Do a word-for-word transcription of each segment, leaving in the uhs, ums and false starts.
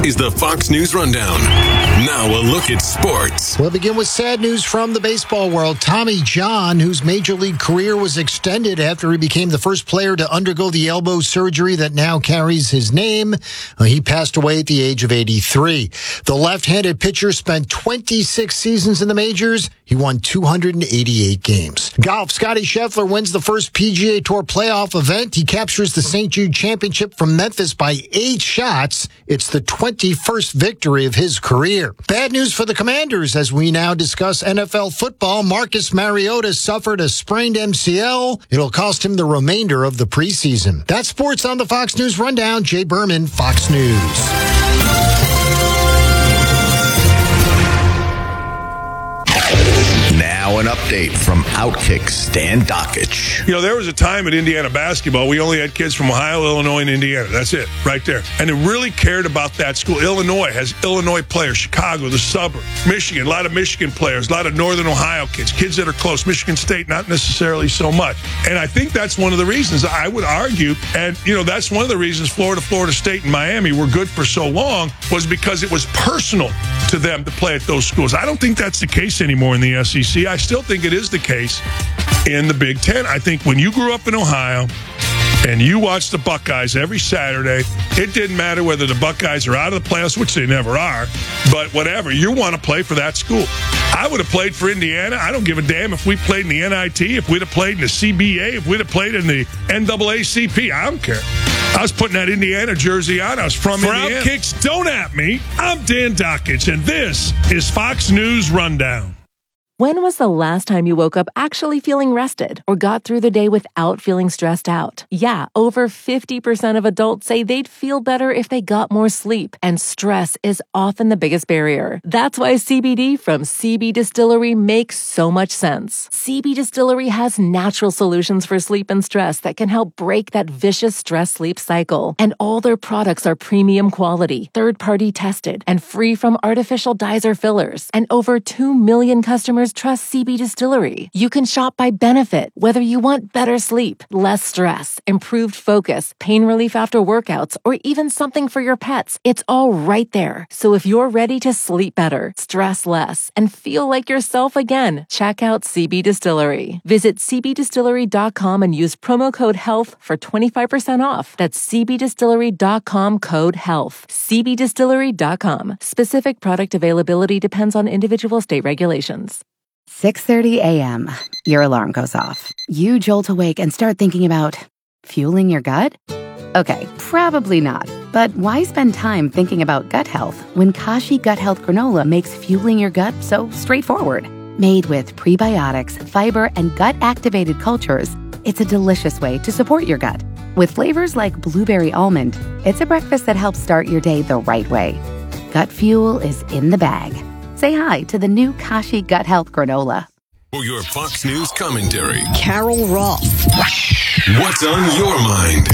is the Fox News Rundown. Now a look at sports. We'll begin with sad news from the baseball world. Tommy John, whose major league career was extended after he became the first player to undergo the elbow surgery that now carries his name, uh, he passed away at the age of eighty-three. The left-handed pitcher spent twenty-six seasons in the majors. He won two hundred eighty-eight games. Golf, Scotty Scheffler wins the first P G A Tour playoff event. He captures the Saint Jude Championship from Memphis by eight shots. It's the twenty-first victory of his career. Bad news for the Commanders as we now discuss N F L football. Marcus Mariota suffered a sprained M C L. It'll cost him the remainder of the preseason. That's sports on the Fox News Rundown. Jay Berman, Fox News. Now an update from Outkick Stan Dockich. You know, there was a time at Indiana basketball, we only had kids from Ohio, Illinois, and Indiana. That's it, right there. And they really cared about that school. Illinois has Illinois players, Chicago, the suburb, Michigan, a lot of Michigan players, a lot of Northern Ohio kids, kids that are close. Michigan State, not necessarily so much. And I think that's one of the reasons I would argue, and, you know, that's one of the reasons Florida, Florida State, and Miami were good for so long, was because it was personal to them to play at those schools. I don't think that's the case anymore in the S E C. I still think it is the case in the Big Ten. I think when you grew up in Ohio and you watched the Buckeyes every Saturday, it didn't matter whether the Buckeyes are out of the playoffs, which they never are, but whatever, you want to play for that school. I would have played for Indiana. I don't give a damn if we played in the N I T, if we'd have played in the C B A, if we'd have played in the N double A C P. I don't care. I was putting that Indiana jersey on. I was from For Indiana. For Outkicks, don't at me. I'm Dan Dockich, and this is Fox News Rundown. When was the last time you woke up actually feeling rested or got through the day without feeling stressed out? Yeah, over fifty percent of adults say they'd feel better if they got more sleep, and stress is often the biggest barrier. That's why C B D from C B Distillery makes so much sense. C B Distillery has natural solutions for sleep and stress that can help break that vicious stress-sleep cycle. And all their products are premium quality, third-party tested, and free from artificial dyes or fillers. And over two million customers trust C B Distillery. You can shop by benefit, whether you want better sleep, less stress, improved focus, pain relief after workouts, or even something for your pets. It's all right there. So if you're ready to sleep better, stress less, and feel like yourself again, check out C B Distillery. Visit c b distillery dot com and use promo code HEALTH for twenty-five percent off. That's c b distillery dot com code HEALTH. c b distillery dot com. Specific product availability depends on individual state regulations. six thirty a.m. Your alarm goes off. You jolt awake and start thinking about fueling your gut? Okay, probably not. But why spend time thinking about gut health when Kashi Gut Health Granola makes fueling your gut so straightforward? Made with prebiotics, fiber, and gut-activated cultures, it's a delicious way to support your gut. With flavors like blueberry almond, it's a breakfast that helps start your day the right way. Gut fuel is in the bag. Say hi to the new Kashi Gut Health Granola. For your Fox News commentary, Carol Roth. What's on your mind?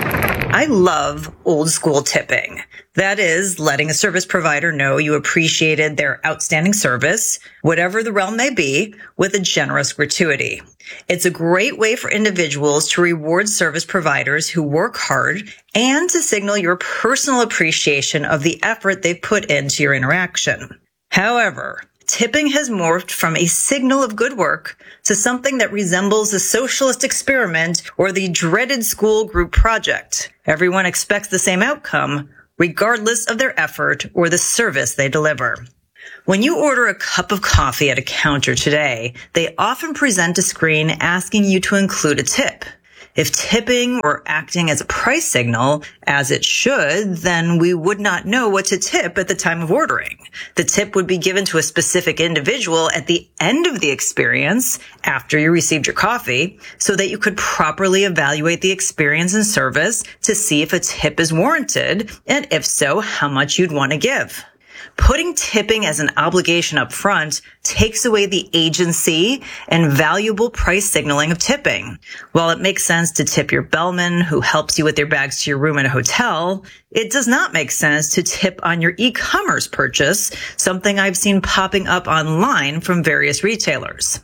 I love old school tipping. That is, letting a service provider know you appreciated their outstanding service, whatever the realm may be, with a generous gratuity. It's a great way for individuals to reward service providers who work hard and to signal your personal appreciation of the effort they've put into your interaction. However, tipping has morphed from a signal of good work to something that resembles a socialist experiment or the dreaded school group project. Everyone expects the same outcome, regardless of their effort or the service they deliver. When you order a cup of coffee at a counter today, they often present a screen asking you to include a tip. If tipping were acting as a price signal, as it should, then we would not know what to tip at the time of ordering. The tip would be given to a specific individual at the end of the experience, after you received your coffee, so that you could properly evaluate the experience and service to see if a tip is warranted, and if so, how much you'd want to give. Putting tipping as an obligation up front takes away the agency and valuable price signaling of tipping. While it makes sense to tip your bellman who helps you with your bags to your room at a hotel, it does not make sense to tip on your e-commerce purchase, something I've seen popping up online from various retailers.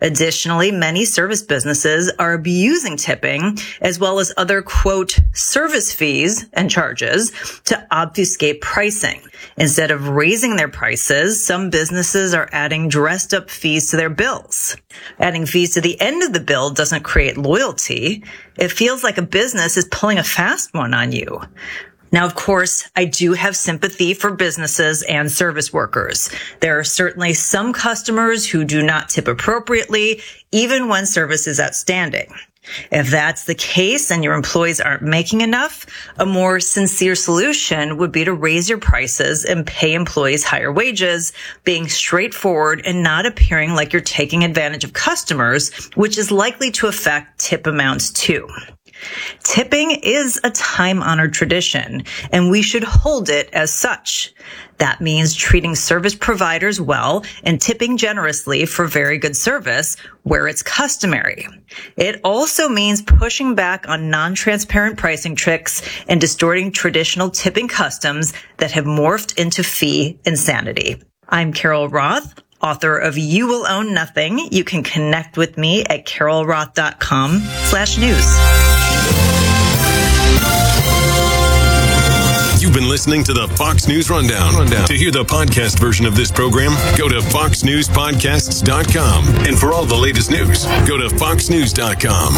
Additionally, many service businesses are abusing tipping as well as other, quote, service fees and charges to obfuscate pricing. Instead of raising their prices, some businesses are adding dressed up fees to their bills. Adding fees to the end of the bill doesn't create loyalty. It feels like a business is pulling a fast one on you. Now, of course, I do have sympathy for businesses and service workers. There are certainly some customers who do not tip appropriately, even when service is outstanding. If that's the case and your employees aren't making enough, a more sincere solution would be to raise your prices and pay employees higher wages, being straightforward and not appearing like you're taking advantage of customers, which is likely to affect tip amounts too. Tipping is a time-honored tradition, and we should hold it as such. That means treating service providers well and tipping generously for very good service where it's customary. It also means pushing back on non-transparent pricing tricks and distorting traditional tipping customs that have morphed into fee insanity. I'm Carol Roth, author of You Will Own Nothing. You can connect with me at carolroth.com slash news. You've been listening to the Fox News Rundown. Rundown. To hear the podcast version of this program, go to fox news podcasts dot com. And for all the latest news, go to fox news dot com.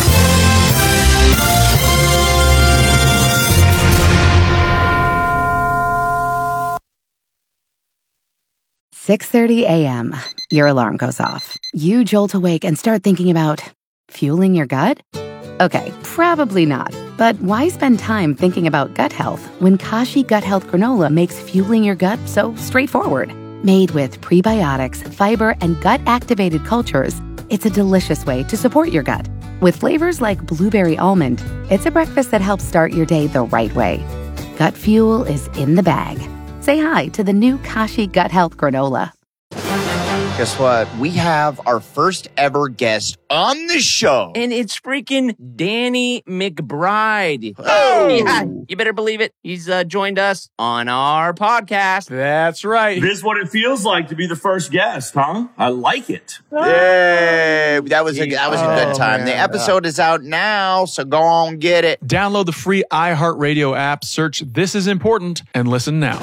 six thirty a.m. Your alarm goes off. You jolt awake and start thinking about fueling your gut? Okay, probably not. But why spend time thinking about gut health when Kashi Gut Health Granola makes fueling your gut so straightforward? Made with prebiotics, fiber, and gut-activated cultures, it's a delicious way to support your gut. With flavors like blueberry almond, it's a breakfast that helps start your day the right way. Gut fuel is in the bag. Say hi to the new Kashi Gut Health Granola. Guess what? We have our first ever guest on the show. And it's freaking Danny McBride. Oh! Yeah, you better believe it. He's uh, joined us on our podcast. That's right. This is what it feels like to be the first guest, huh? I like it. Yay! That was a, that was a good time. Oh, the man. episode is out now, so go on, get it. Download the free iHeartRadio app, search This Is Important, and listen now.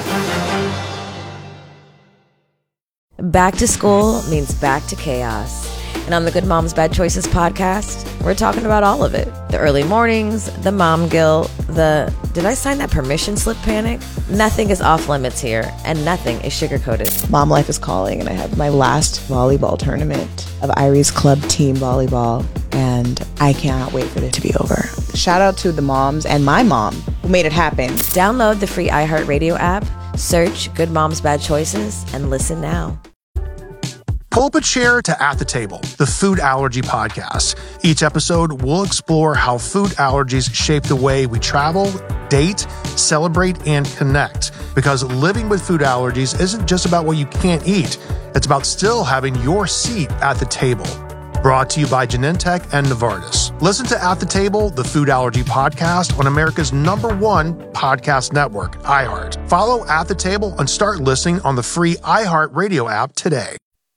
Back to school means back to chaos. And on the Good Moms Bad Choices podcast, we're talking about all of it. The early mornings, the mom guilt, the did I sign that permission slip panic? Nothing is off limits here, and nothing is sugar-coated. Mom life is calling, and I have my last volleyball tournament of Irie's Club Team Volleyball, and I cannot wait for it to be over. Shout out to the moms and my mom who made it happen. Download the free iHeartRadio app, search Good Moms Bad Choices, and listen now. Pull up a chair to At the Table, the food allergy podcast. Each episode, we'll explore how food allergies shape the way we travel, date, celebrate, and connect. Because living with food allergies isn't just about what you can't eat. It's about still having your seat at the table. Brought to you by Genentech and Novartis. Listen to At the Table, the food allergy podcast on America's number one podcast network, iHeart. Follow At the Table and start listening on the free iHeartRadio app today.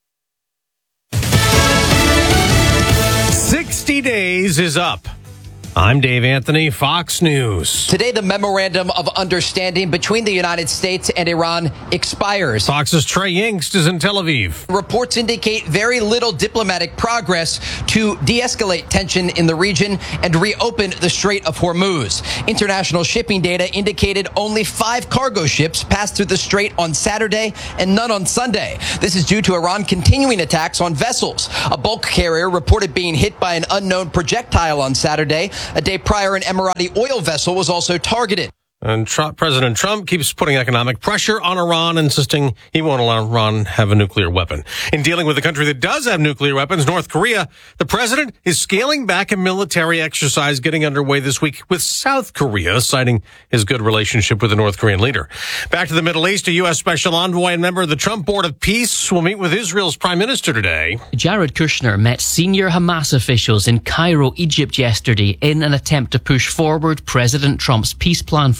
sixty days is up. I'm Dave Anthony, Fox News. Today, the Memorandum of Understanding between the United States and Iran expires. Fox's Trey Yingst is in Tel Aviv. Reports indicate very little diplomatic progress to de-escalate tension in the region and reopen the Strait of Hormuz. International shipping data indicated only five cargo ships passed through the strait on Saturday and none on Sunday. This is due to Iran continuing attacks on vessels. A bulk carrier reported being hit by an unknown projectile on Saturday. A day prior, an Emirati oil vessel was also targeted. And Trump, President Trump keeps putting economic pressure on Iran, insisting he won't allow Iran have a nuclear weapon. In dealing with a country that does have nuclear weapons, North Korea, the president is scaling back a military exercise getting underway this week with South Korea, citing his good relationship with the North Korean leader. Back to the Middle East, a U S special envoy and member of the Trump Board of Peace will meet with Israel's prime minister today. Jared Kushner met senior Hamas officials in Cairo, Egypt yesterday in an attempt to push forward President Trump's peace plan for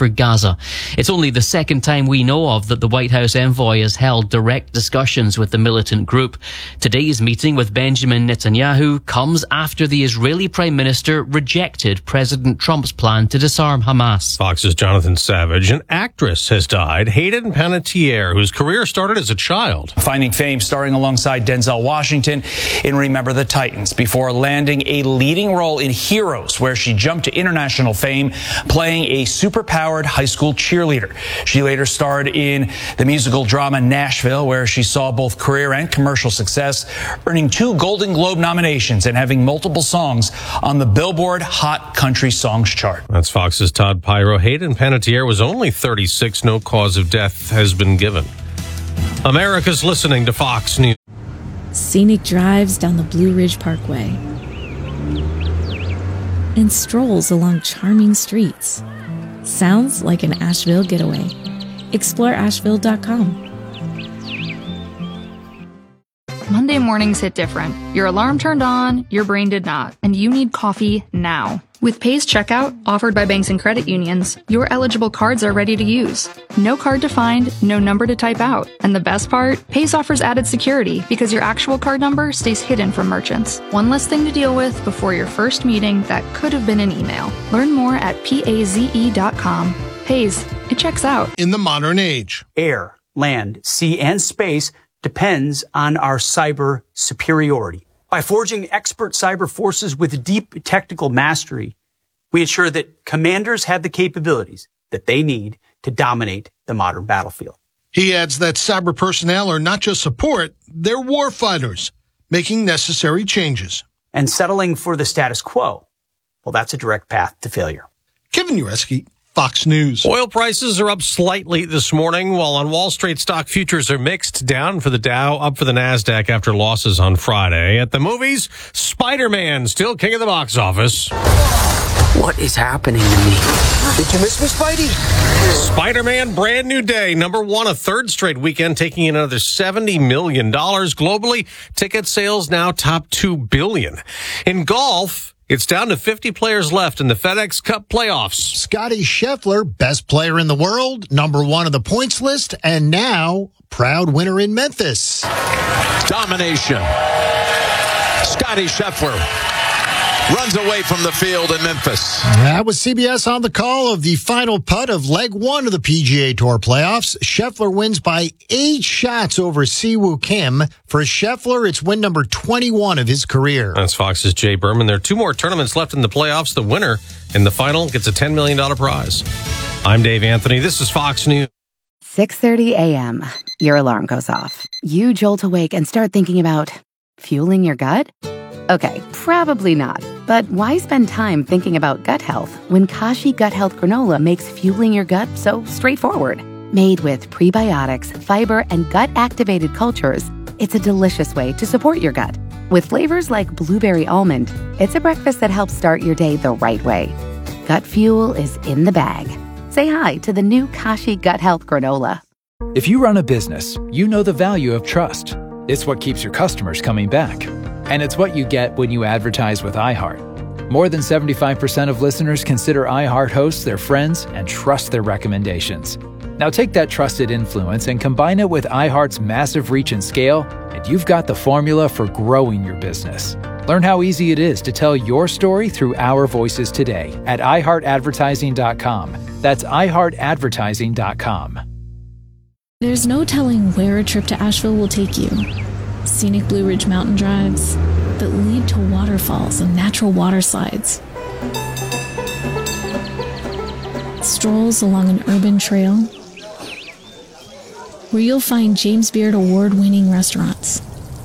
for Gaza. It's only the second time we know of that the White House envoy has held direct discussions with the militant group. Today's meeting with Benjamin Netanyahu comes after the Israeli Prime Minister rejected President Trump's plan to disarm Hamas. Fox's Jonathan Savage. An actress has died, Hayden Panettiere, whose career started as a child. Finding fame starring alongside Denzel Washington in Remember the Titans before landing a leading role in Heroes, where she jumped to international fame playing a superpowered high school cheerleader. She later starred in the musical drama Nashville, where she saw both career and commercial success, earning two Golden Globe nominations and having multiple songs on the Billboard Hot Country Songs chart. That's Fox's Todd Pyro. Hayden Panettiere was only thirty-six. No cause of death has been given. America's listening to Fox News. Scenic drives down the Blue Ridge Parkway and strolls along charming streets. Sounds like an Asheville getaway. Explore Asheville dot com. Monday mornings hit different. Your alarm turned on, your brain did not, and you need coffee now. With Pace Checkout, offered by banks and credit unions, your eligible cards are ready to use. No card to find, no number to type out. And the best part? Pace offers added security because your actual card number stays hidden from merchants. One less thing to deal with before your first meeting that could have been an email. Learn more at paze dot com. Pace, it checks out. In the modern age, air, land, sea, and space depends on our cyber superiority. By forging expert cyber forces with deep technical mastery, we ensure that commanders have the capabilities that they need to dominate the modern battlefield. He adds that cyber personnel are not just support, they're war fighters, making necessary changes. And settling for the status quo, well, that's a direct path to failure. Kevin Ureski, Fox News. Oil prices are up slightly this morning, while on Wall Street stock futures are mixed, down for the Dow, up for the NASDAQ after losses on Friday. At the movies, Spider-Man still king of the box office. What is happening to me? Did you miss me, Spidey? Spider-Man Brand New Day, number one, a third straight weekend, taking in another seventy million dollars. Globally, ticket sales now top two billion dollars. In golf, it's down to fifty players left in the FedEx Cup playoffs. Scotty Scheffler, best player in the world, number one on the points list, and now proud winner in Memphis. Domination. Scotty Scheffler runs away from the field in Memphis. That was C B S on the call of the final putt of leg one of the P G A Tour playoffs. Scheffler wins by eight shots over Siwoo Kim. For Scheffler, it's win number twenty-one of his career. That's Fox's Jay Berman. There are two more tournaments left in the playoffs. The winner in the final gets a ten million dollars prize. I'm Dave Anthony. This is Fox News. six thirty a.m. Your alarm goes off. You jolt awake and start thinking about fueling your gut? Okay, probably not. But why spend time thinking about gut health when Kashi Gut Health Granola makes fueling your gut so straightforward? Made with prebiotics, fiber, and gut-activated cultures, it's a delicious way to support your gut. With flavors like blueberry almond, it's a breakfast that helps start your day the right way. Gut fuel is in the bag. Say hi to the new Kashi Gut Health Granola. If you run a business, you know the value of trust. It's what keeps your customers coming back. And it's what you get when you advertise with iHeart. More than seventy-five percent of listeners consider iHeart hosts their friends and trust their recommendations. Now take that trusted influence and combine it with iHeart's massive reach and scale, and you've got the formula for growing your business. Learn how easy it is to tell your story through our voices today at i heart advertising dot com. That's i heart advertising dot com. There's no telling where a trip to Asheville will take you. Scenic Blue Ridge mountain drives that lead to waterfalls and natural water slides. Strolls along an urban trail where you'll find James Beard award-winning restaurants.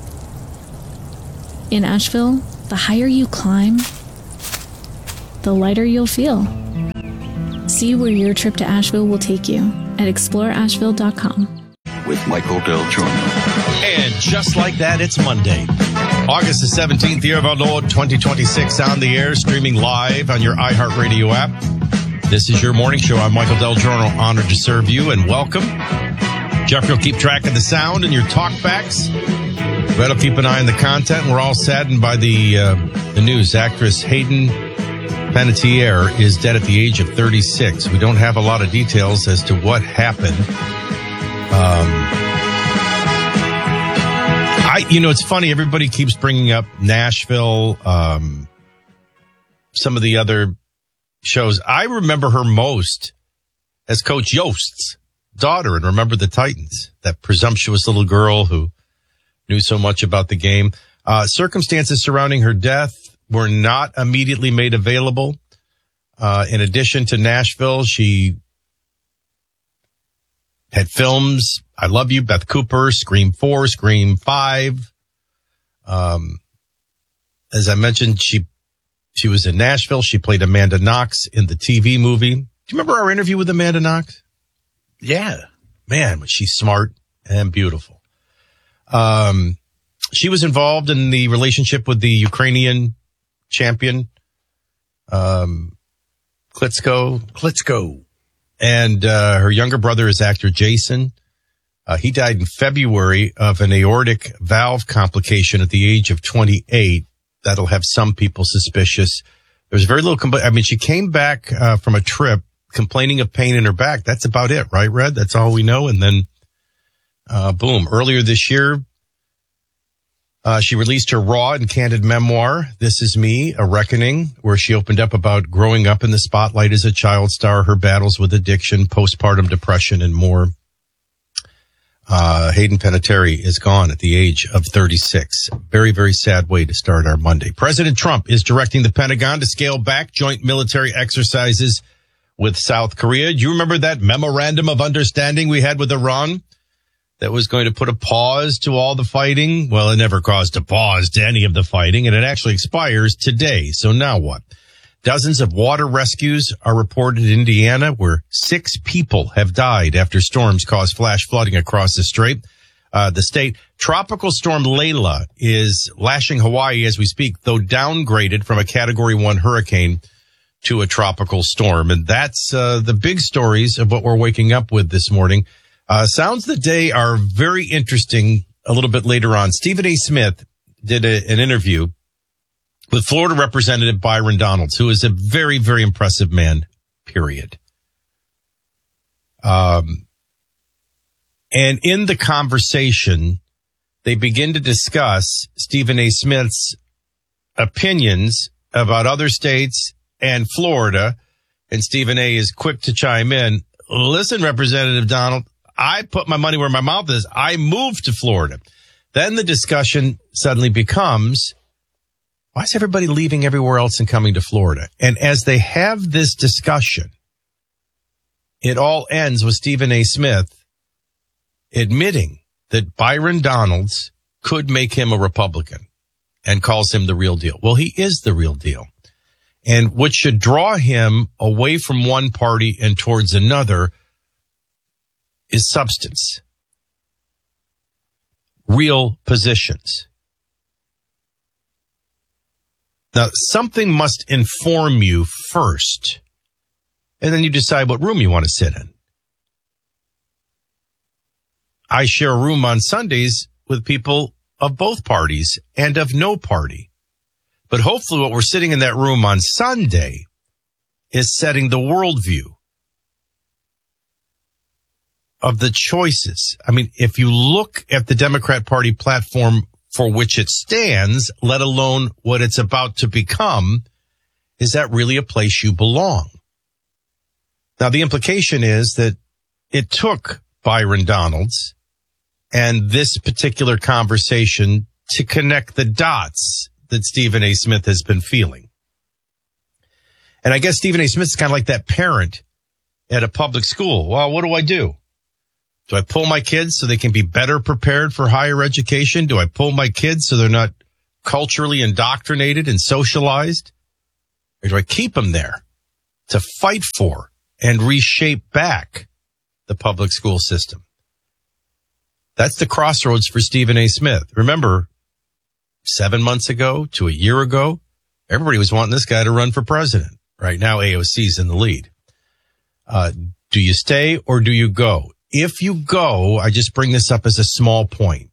In Asheville, the higher you climb, the lighter you'll feel. See where your trip to Asheville will take you at explore asheville dot com. With Michael Del Giorno. And just like that, it's Monday, August the seventeenth, year of our Lord, twenty twenty-six, on the air, streaming live on your iHeartRadio app. This is your morning show. I'm Michael Del Giorno, honored to serve you, and welcome. Jeffrey will keep track of the sound and your talkbacks. Brett will keep an eye on the content. We're all saddened by the uh, the news. Actress Hayden Panettiere is dead at the age of thirty-six. We don't have a lot of details as to what happened. Um, I, you know, it's funny. Everybody keeps bringing up Nashville, um, some of the other shows. I remember her most as Coach Yost's daughter and Remember the Titans, that presumptuous little girl who knew so much about the game. Uh, circumstances surrounding her death were not immediately made available. Uh, in addition to Nashville, she had films, I Love You, Beth Cooper, Scream four, Scream five. Um, as I mentioned, she she was in Nashville. She played Amanda Knox in the T V movie. Do you remember our interview with Amanda Knox? Yeah. Man, was she smart and beautiful. Um, she was involved in the relationship with the Ukrainian champion, um, Klitschko. Klitschko. And, uh, her younger brother is actor Jason. Uh, he died in February of an aortic valve complication at the age of twenty-eight. That'll have some people suspicious. There's very little, compl- I mean, she came back, uh, from a trip complaining of pain in her back. That's about it, right, Red? That's all we know. And then, uh, boom, earlier this year, Uh, she released her raw and candid memoir, This Is Me, A Reckoning, where she opened up about growing up in the spotlight as a child star, her battles with addiction, postpartum depression, and more. Uh, Hayden Panettiere is gone at the age of thirty-six. Very, very sad way to start our Monday. President Trump is directing the Pentagon to scale back joint military exercises with South Korea. Do you remember that memorandum of understanding we had with Iran that was going to put a pause to all the fighting? Well, it never caused a pause to any of the fighting, and it actually expires today. So now what? Dozens of water rescues are reported in Indiana, where six people have died after storms caused flash flooding across the strait. Uh, the state. Tropical storm Layla is lashing Hawaii as we speak, though downgraded from a category one hurricane to a tropical storm. And that's uh, the big stories of what we're waking up with this morning. Uh, sounds the day are very interesting a little bit later on. Stephen A. Smith did a, an interview with Florida Representative Byron Donalds, who is a very, very impressive man, period. Um, and in the conversation, they begin to discuss Stephen A. Smith's opinions about other states and Florida. And Stephen A. is quick to chime in. Listen, Representative Donald, I put my money where my mouth is. I moved to Florida. Then the discussion suddenly becomes, why is everybody leaving everywhere else and coming to Florida? And as they have this discussion, it all ends with Stephen A. Smith admitting that Byron Donalds could make him a Republican and calls him the real deal. Well, he is the real deal. And what should draw him away from one party and towards another is substance, real positions. Now, something must inform you first, and then you decide what room you want to sit in. I share a room on Sundays with people of both parties and of no party. But hopefully what we're sitting in that room on Sunday is setting the worldview of the choices. I mean, if you look at the Democrat Party platform for which it stands, let alone what it's about to become, is that really a place you belong? Now, the implication is that it took Byron Donalds and this particular conversation to connect the dots that Stephen A. Smith has been feeling. And I guess Stephen A. Smith is kind of like that parent at a public school. Well, what do I do? Do I pull my kids so they can be better prepared for higher education? Do I pull my kids so they're not culturally indoctrinated and socialized? Or do I keep them there to fight for and reshape back the public school system? That's the crossroads for Stephen A. Smith. Remember, seven months ago to a year ago, everybody was wanting this guy to run for president. Right now, A O C's in the lead. Uh, do you stay or do you go? If you go, I just bring this up as a small point.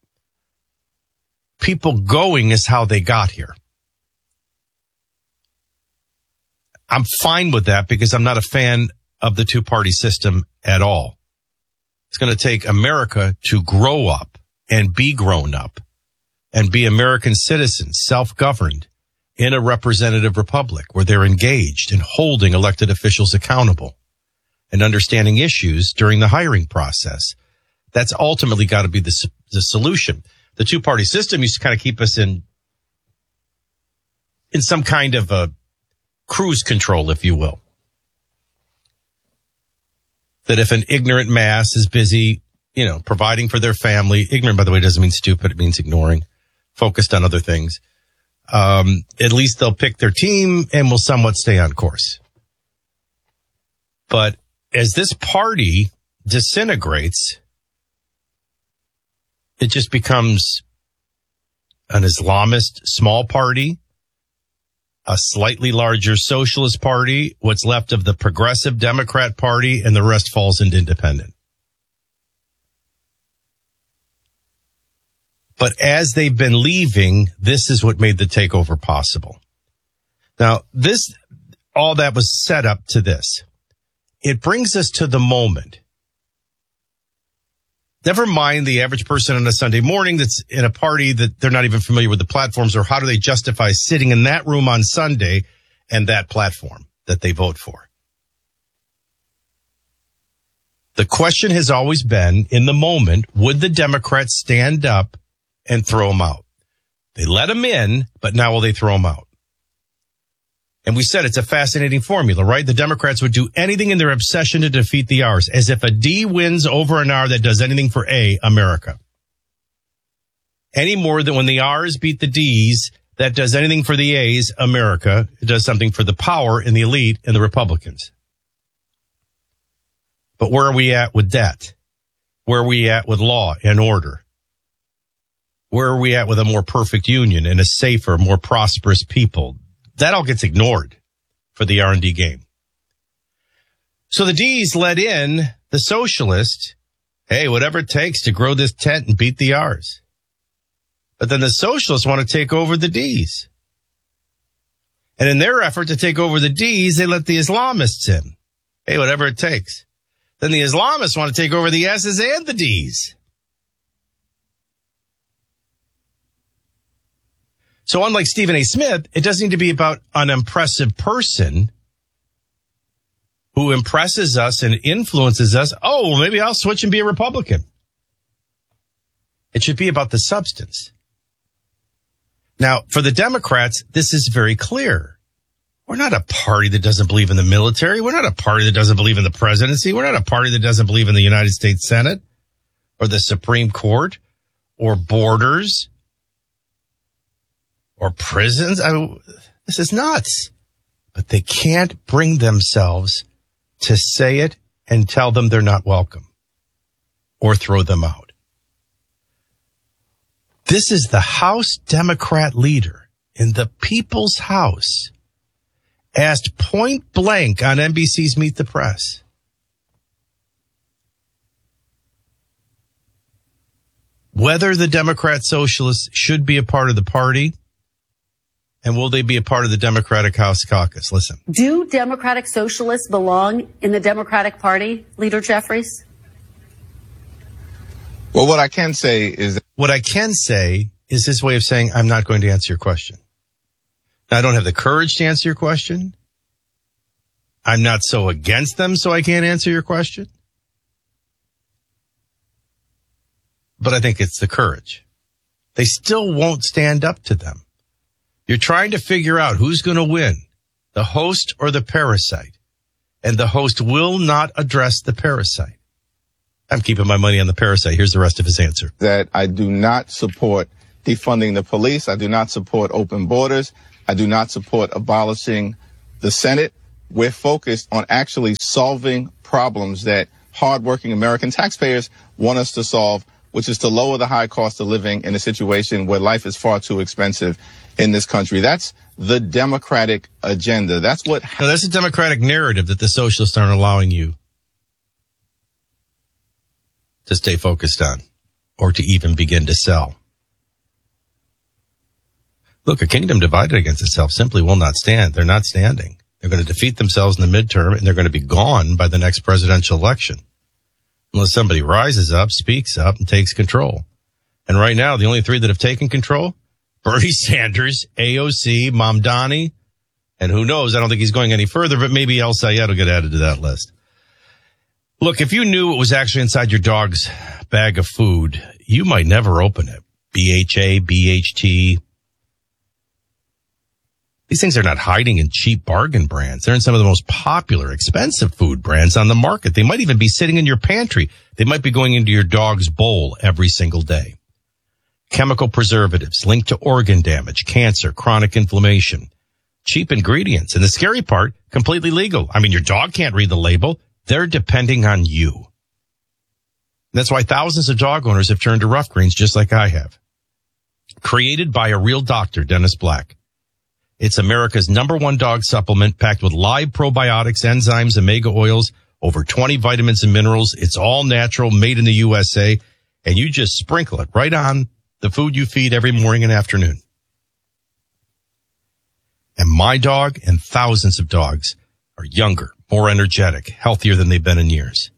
People going is how they got here. I'm fine with that because I'm not a fan of the two-party system at all. It's going to take America to grow up and be grown up and be American citizens, self-governed in a representative republic where they're engaged in holding elected officials accountable and understanding issues during the hiring process. That's ultimately got to be the, the solution. The two-party system used to kind of keep us in, in some kind of a cruise control, if you will. That if an ignorant mass is busy, you know, providing for their family, ignorant, by the way, doesn't mean stupid. It means ignoring, focused on other things. Um, at least they'll pick their team and will somewhat stay on course. But as this party disintegrates, it just becomes an Islamist small party, a slightly larger socialist party, what's left of the progressive Democrat party, and the rest falls into independent. But as they've been leaving, this is what made the takeover possible. Now, this, all that was set up to this. It brings us to the moment. Never mind the average person on a Sunday morning that's in a party that they're not even familiar with the platforms, or how do they justify sitting in that room on Sunday and that platform that they vote for. The question has always been, in the moment, would the Democrats stand up and throw them out? They let them in, but now will they throw them out? And we said it's a fascinating formula, right? The Democrats would do anything in their obsession to defeat the R's, as if a D wins over an R that does anything for A, America. Any more than when the R's beat the D's, that does anything for the A's, America. It does something for the power and the elite and the Republicans. But where are we at with that? Where are we at with law and order? Where are we at with a more perfect union and a safer, more prosperous people? That all gets ignored for the R and D game. So the D's let in the socialists. Hey, whatever it takes to grow this tent and beat the R's. But then the socialists want to take over the D's. And in their effort to take over the D's, they let the Islamists in. Hey, whatever it takes. Then the Islamists want to take over the S's and the D's. So unlike Stephen A. Smith, it doesn't need to be about an impressive person who impresses us and influences us. Oh, well, maybe I'll switch and be a Republican. It should be about the substance. Now, for the Democrats, this is very clear. We're not a party that doesn't believe in the military. We're not a party that doesn't believe in the presidency. We're not a party that doesn't believe in the United States Senate or the Supreme Court or borders or prisons. I mean, this is nuts. But they can't bring themselves to say it and tell them they're not welcome or throw them out. This is the House Democrat leader in the People's House asked point blank on N B C's Meet the Press. Whether the Democrat Socialists should be a part of the party, and will they be a part of the Democratic House Caucus? Listen. Do Democratic Socialists belong in the Democratic Party, Leader Jeffries? Well, what I can say is that what I can say is his way of saying, I'm not going to answer your question. Now, I don't have the courage to answer your question. I'm not so against them, so I can't answer your question. But I think it's the courage. They still won't stand up to them. You're trying to figure out who's going to win, the host or the parasite. And the host will not address the parasite. I'm keeping my money on the parasite. Here's the rest of his answer. That I do not support defunding the police. I do not support open borders. I do not support abolishing the Senate. We're focused on actually solving problems that hardworking American taxpayers want us to solve, which is to lower the high cost of living in a situation where life is far too expensive in this country. That's the Democratic agenda. That's what... No, that's a Democratic narrative that the socialists aren't allowing you to stay focused on or to even begin to sell. Look, a kingdom divided against itself simply will not stand. They're not standing. They're going to defeat themselves in the midterm, and they're going to be gone by the next presidential election. Unless somebody rises up, speaks up, and takes control. And right now, the only three that have taken control, Bernie Sanders, A O C, Mamdani, and who knows, I don't think he's going any further, but maybe El Sayed will get added to that list. Look, if you knew what was actually inside your dog's bag of food, you might never open it. B H A, B H T. These things are not hiding in cheap bargain brands. They're in some of the most popular, expensive food brands on the market. They might even be sitting in your pantry. They might be going into your dog's bowl every single day. Chemical preservatives linked to organ damage, cancer, chronic inflammation. Cheap ingredients. And the scary part, completely legal. I mean, your dog can't read the label. They're depending on you. That's why thousands of dog owners have turned to Rough Greens just like I have. Created by a real doctor, Dennis Black. It's America's number one dog supplement packed with live probiotics, enzymes, omega oils, over twenty vitamins and minerals. It's all natural, made in the U S A, and you just sprinkle it right on the food you feed every morning and afternoon. And my dog and thousands of dogs are younger, more energetic, healthier than they've been in years.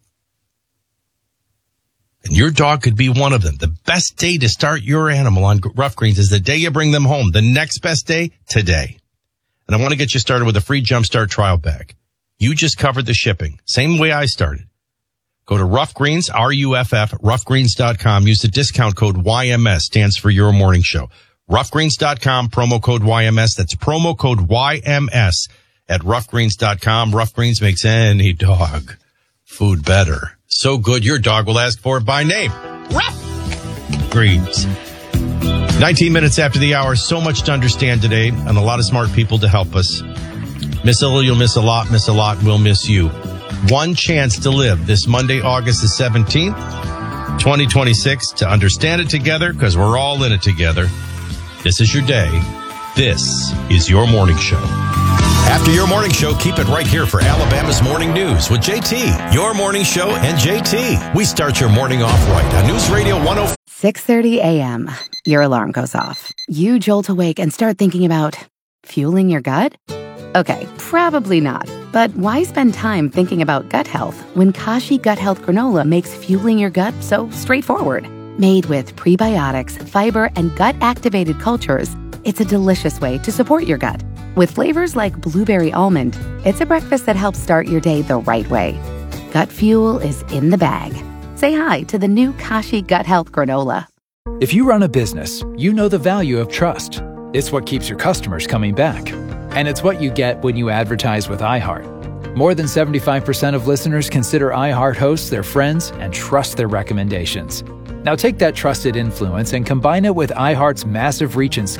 And your dog could be one of them. The best day to start your animal on Rough Greens is the day you bring them home. The next best day, today. And I want to get you started with a free Jumpstart trial bag. You just covered the shipping. Same way I started. Go to Rough Greens, R U F F, rough greens dot com. Use the discount code Y M S, stands for Your Morning Show. rough greens dot com, promo code Y M S. That's promo code Y M S at rough greens dot com. Rough Greens makes any dog food better. So good, your dog will ask for it by name. Rough Greens. nineteen minutes after the hour, so much to understand today, and a lot of smart people to help us. Miss a little, you'll miss a lot, miss a lot, we'll miss you. One chance to live this Monday, August the seventeenth, twenty twenty-six, to understand it together, because we're all in it together. This is your day. This is your morning show. After your morning show, keep it right here for Alabama's Morning News with J T. Your morning show and J T. We start your morning off right on News Radio one oh four. six thirty a.m. Your alarm goes off. You jolt awake and start thinking about fueling your gut? Okay, probably not. But why spend time thinking about gut health when Kashi Gut Health Granola makes fueling your gut so straightforward? Made with prebiotics, fiber, and gut-activated cultures, it's a delicious way to support your gut. With flavors like blueberry almond, it's a breakfast that helps start your day the right way. Gut fuel is in the bag. Say hi to the new Kashi Gut Health Granola. If you run a business, you know the value of trust. It's what keeps your customers coming back. And it's what you get when you advertise with iHeart. More than seventy-five percent of listeners consider iHeart hosts their friends and trust their recommendations. Now take that trusted influence and combine it with iHeart's massive reach and scale